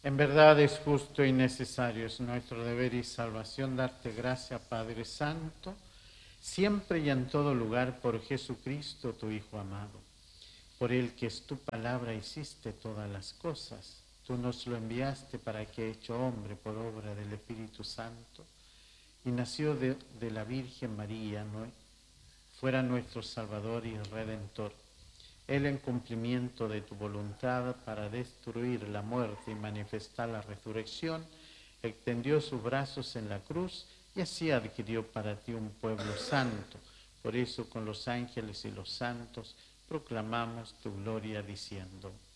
En verdad es justo y necesario, es nuestro deber y salvación darte gracias, Padre Santo, siempre y en todo lugar, por Jesucristo, tu Hijo amado, por el que es tu palabra hiciste todas las cosas. Tú nos lo enviaste para que, hecho hombre por obra del Espíritu Santo, y nació de la Virgen María, fuera nuestro Salvador y Redentor. Él, en cumplimiento de tu voluntad para destruir la muerte y manifestar la resurrección, extendió sus brazos en la cruz y así adquirió para ti un pueblo santo. Por eso con los ángeles y los santos proclamamos tu gloria diciendo: